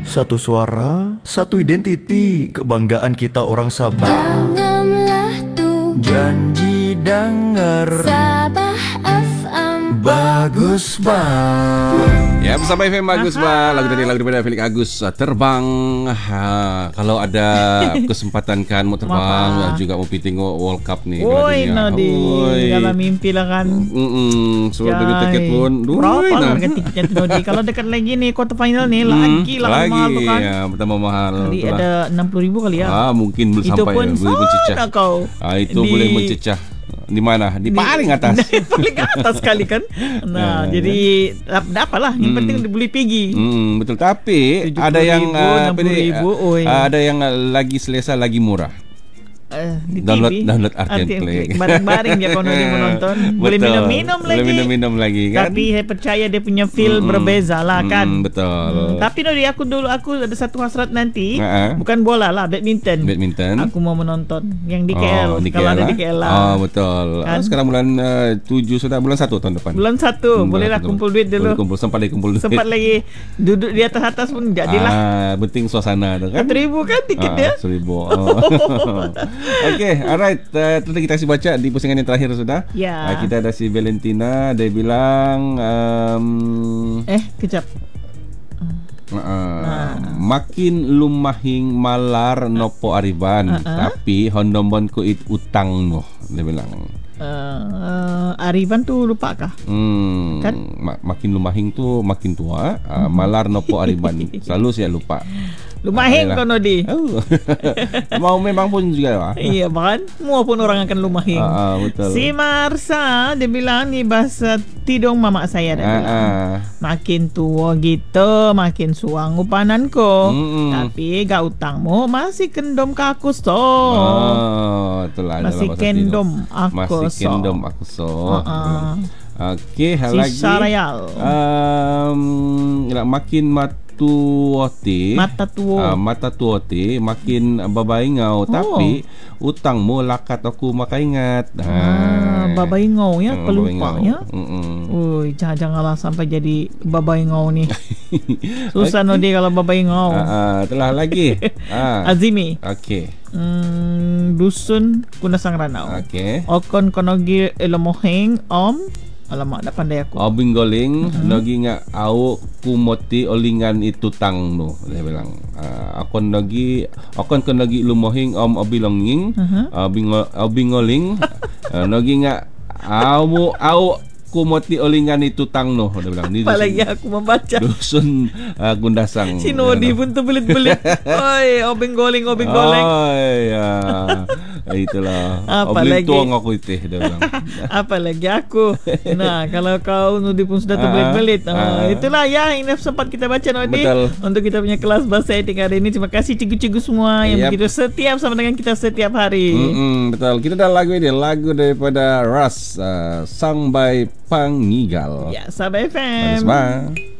Satu suara, satu identiti, kebanggaan kita orang Sabah. Tanamlah tu Janji dengar Sabah FM. bagus bang. Ya, bersama FM Bagus Bang. Lagu tadi lagu daripada Felix Agus, Terbang. Kalau ada kesempatan kan mau terbang, juga mau pergi tengok World Cup ni. Oi, Nadi. Kalau mimpi lah kan. Suruh beli tiket pun. Berapa lah harga tiketnya tu, Nadi? Kalau dekat lagi ni quarter final ni lagi lah mahal tu kan. Ya, bertambah mahal. Jadi ada 60,000 kali ya. Mungkin belum Itu sampai. pun Boleh mencecah. sana kau. Itu boleh mencecah. Di mana? Di paling atas. Paling atas sekali kan. Nah, jadi apalah, yang penting boleh pergi. Betul. Tapi 70,000, ada yang 60,000, oi. ada yang lagi selesa, lagi murah. Di Download TV, Artian Play. Baring-baring dia kalau dia menonton. Boleh Betul. minum-minum lagi. Boleh minum-minum lagi kan. Tapi saya percaya dia punya feel berbeza lah kan. Betul. Tapi Nodi, aku ada satu hasrat nanti. Bukan bola lah, badminton. Aku mau menonton yang di KL. Kalau ada di KL lah. Betul kan? Sekarang bulan 7 sudah, bulan 1 tahun depan. Bulan 1 bolehlah kumpul duit dulu. Sempat lagi duduk di atas pun jadilah. Penting suasana tu kan. 1,000 kan tiket dia. 1,000. Okey, alright. Tadi kita kasih baca di pusingan yang terakhir sudah. Ya. Kita ada si Valentina, dia bilang kejap. Makin lumahing malar nopo ariban, tapi hondombon ku it utang no, dia bilang. Ariban tu lupa kah? Kan? Makin lumahing tu makin tua, malar nopo ariban. Selalu saya lupa. Lumahing kau Nodi. Mau memang pun juga lah. Iya kan, semua pun orang akan lumahing. Betul. Si Marsa dia bilang ni bahasa tidung mama saya dah bilang. Makin tua gitu, makin suang upananku. Tapi gak utangmu masih kendom ke aku so. Itulah. Masih kendom aku so. Masih kendom aku so. Okey, hal lagi. Sisa Rayal. Makin mata tuote makin babaingau, tapi utangmu lakat aku maka ingat. Babaingau ya, pelupa ya. Janganlah sampai jadi babaingau ni. Susah Nodi kalau babaingau. Telah lagi. Azimi. Okey. Dusun Kunasang Ranau. Okey. Okon konogi elomoheng alamak, dah pandai aku. Obing goling, nogi nga au kumoti olingan itu tang no. Dia bilang, akon konogi lumohing obilonging, obing goling, nogi nga au kumoti olingan itu tang no. Dia bilang. Apalagi aku membaca. Dusun Gundasang. Si Nodi pun tu belit-belit. Oi, obing goling. Itulah. Apalagi tuang aku itu, dia bilang. Apalagi aku. Nah, kalau kau Nodi pun sudah terbelit-belit. Itulah ya, ini sempat kita baca Nodi. Betul. Untuk kita punya kelas bahasa etik hari ini. Terima kasih cikgu-cikgu semua yang begitu setiap sama dengan kita setiap hari. Betul. Kita dah lagu ini, lagu daripada Ras, sung by Pangigal. Ya, Sabah FM. Bagus bang.